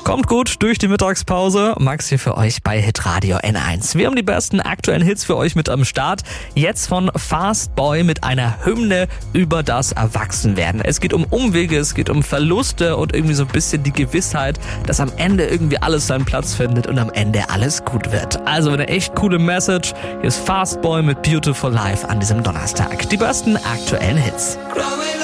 Kommt gut durch die Mittagspause. Max hier für euch bei Hitradio N1. Wir haben die besten aktuellen Hits für euch mit am Start. Jetzt von Fastboy mit einer Hymne über das Erwachsenwerden. Es geht um Umwege, es geht um Verluste und irgendwie so ein bisschen die Gewissheit, dass am Ende irgendwie alles seinen Platz findet und am Ende alles gut wird. Also eine echt coole Message. Hier ist Fastboy mit Beautiful Life an diesem Donnerstag. Die besten aktuellen Hits.